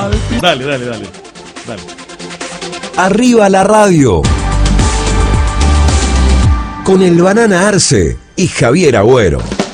Dale. Arriba la radio. Con el Banana Arce y Javier Agüero.